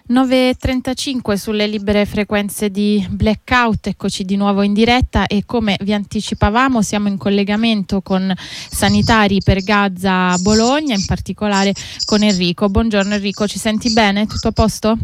9.35 sulle libere frequenze di Blackout, eccoci di nuovo in diretta e come vi anticipavamo siamo in collegamento con Sanitari per Gaza Bologna, in particolare con Enrico. Buongiorno Enrico, ci senti bene? Tutto a posto?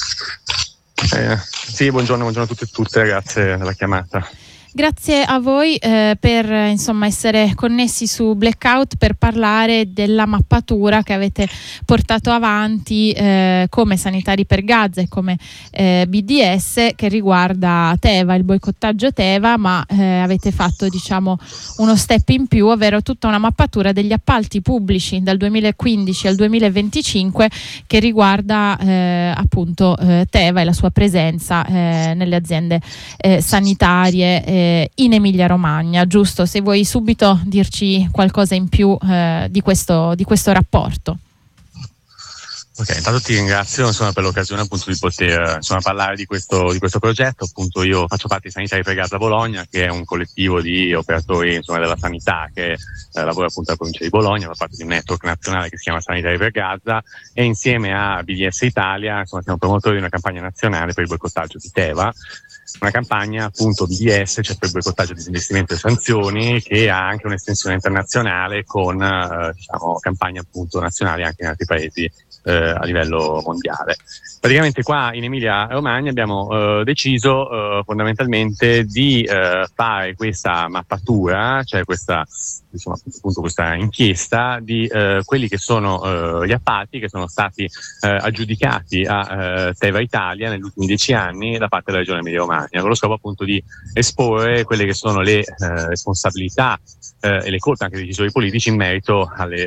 Sì, buongiorno a tutti e tutte, grazie della chiamata. Grazie a voi per essere connessi su Blackout per parlare della mappatura che avete portato avanti come Sanitari per Gaza e come BDS, che riguarda Teva, il boicottaggio Teva, ma avete fatto uno step in più, ovvero tutta una mappatura degli appalti pubblici dal 2015 al 2025 che riguarda Teva e la sua presenza nelle aziende sanitarie in Emilia Romagna, giusto? Se vuoi subito dirci qualcosa in più di questo rapporto. Ok, intanto ti ringrazio per l'occasione appunto di poter parlare di questo progetto. Appunto io faccio parte di Sanitari per Gaza Bologna, che è un collettivo di operatori della sanità che lavora appunto alla provincia di Bologna, fa parte di un network nazionale che si chiama Sanitari per Gaza, e insieme a BDS Italia siamo promotori di una campagna nazionale per il boicottaggio di Teva. Una campagna appunto BDS, cioè per il boicottaggio, disinvestimento e sanzioni, che ha anche un'estensione internazionale con campagne appunto nazionali anche in altri paesi a livello mondiale. Praticamente qua in Emilia Romagna abbiamo deciso fondamentalmente di fare questa mappatura, cioè questa inchiesta di quelli che sono gli appalti che sono stati aggiudicati a Teva Italia negli ultimi 10 anni da parte della Regione Emilia Romagna, con lo scopo appunto di esporre quelle che sono le responsabilità e le colpe anche dei decisori politici in merito alle